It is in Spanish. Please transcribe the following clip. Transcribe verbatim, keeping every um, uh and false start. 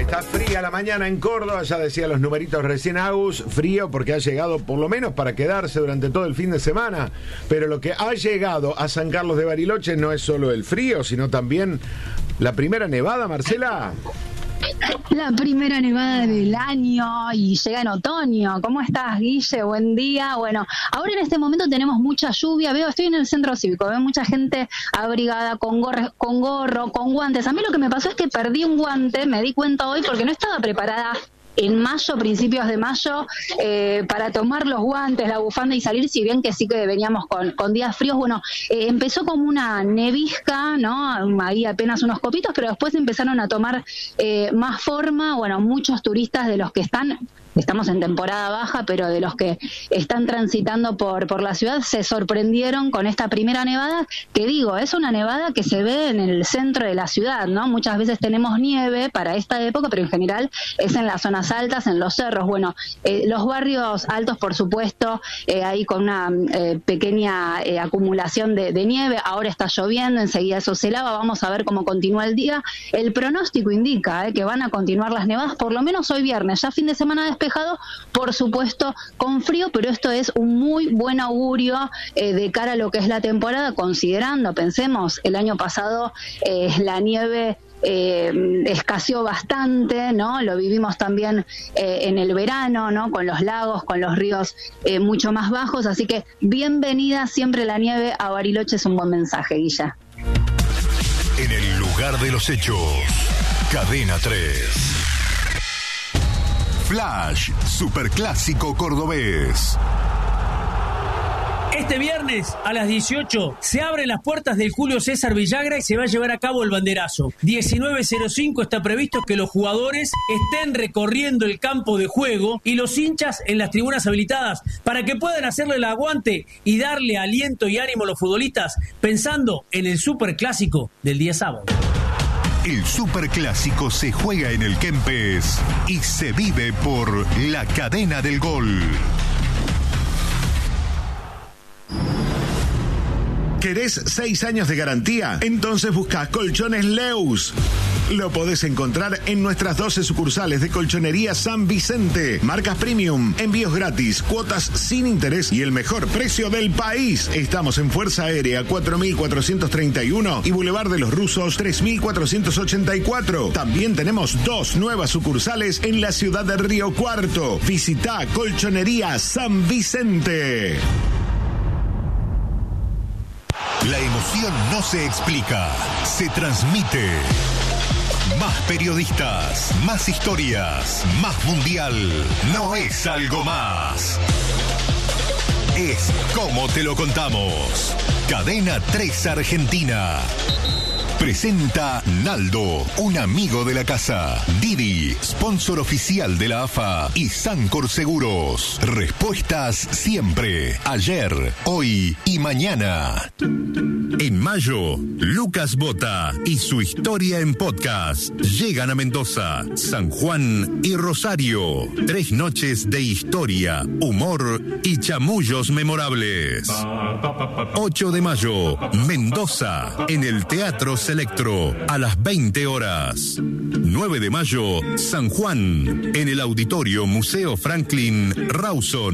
Está fría la mañana en Córdoba, ya decía los numeritos recién Agus, frío porque ha llegado por lo menos para quedarse durante todo el fin de semana, pero lo que ha llegado a San Carlos de Bariloche no es solo el frío, sino también la primera nevada, Marcela. La primera nevada del año y llega en otoño. ¿Cómo estás, Guille? Buen día. Bueno, ahora en este momento tenemos mucha lluvia. Veo, estoy en el centro cívico, veo mucha gente abrigada con gorro, con gorro, con guantes. A mí lo que me pasó es que perdí un guante, me di cuenta hoy porque no estaba preparada en mayo, principios de mayo, eh, para tomar los guantes, la bufanda y salir, si bien que sí que veníamos con, con días fríos. Bueno, eh, empezó como una nevisca, ¿no? Ahí apenas unos copitos, pero después empezaron a tomar eh, más forma. Bueno, muchos turistas de los que están, estamos en temporada baja, pero de los que están transitando por, por la ciudad, se sorprendieron con esta primera nevada, que digo, es una nevada que se ve en el centro de la ciudad, ¿no? Muchas veces tenemos nieve para esta época, pero en general es en las zonas altas, en los cerros. Bueno, eh, los barrios altos, por supuesto, eh, ahí con una eh, pequeña eh, acumulación de, de nieve. Ahora está lloviendo, enseguida eso se lava, vamos a ver cómo continúa el día. El pronóstico indica eh, que van a continuar las nevadas, por lo menos hoy viernes, ya fin de semana despejado, por supuesto con frío, pero esto es un muy buen augurio eh, de cara a lo que es la temporada, considerando, pensemos, el año pasado eh, la nieve Eh, escaseó bastante, ¿no? Lo vivimos también eh, en el verano, ¿no? Con los lagos, con los ríos eh, mucho más bajos, así que bienvenida siempre la nieve a Bariloche, es un buen mensaje, Guilla. En el lugar de los hechos, Cadena tres. Flash, superclásico cordobés. Este viernes a las dieciocho se abren las puertas del Julio César Villagra y se va a llevar a cabo el banderazo. diecinueve cero cinco está previsto que los jugadores estén recorriendo el campo de juego y los hinchas en las tribunas habilitadas para que puedan hacerle el aguante y darle aliento y ánimo a los futbolistas pensando en el superclásico del día sábado. El superclásico se juega en el Kempes y se vive por la cadena del gol. ¿Querés seis años de garantía? Entonces buscá Colchones Leus. Lo podés encontrar en nuestras doce sucursales de Colchonería San Vicente. Marcas premium, envíos gratis, cuotas sin interés y el mejor precio del país. Estamos en Fuerza Aérea cuatro mil cuatrocientos treinta y uno y Boulevard de los Rusos tres mil cuatrocientos ochenta y cuatro. También tenemos dos nuevas sucursales en la ciudad de Río Cuarto. Visitá Colchonería San Vicente. La emoción no se explica, se transmite. Más periodistas, más historias, más mundial. No es algo más. Es como te lo contamos. Cadena tres Argentina. Presenta Naldo, un amigo de la casa. Didi, sponsor oficial de la A F A. Y Sancor Seguros. Respuestas siempre. Ayer, hoy y mañana. En mayo, Lucas Bota y su historia en podcast llegan a Mendoza, San Juan y Rosario. Tres noches de historia, humor y chamullos memorables. ocho de mayo, Mendoza, en el Teatro Selectro, a las veinte horas. nueve de mayo, San Juan, en el Auditorio Museo Franklin Rawson.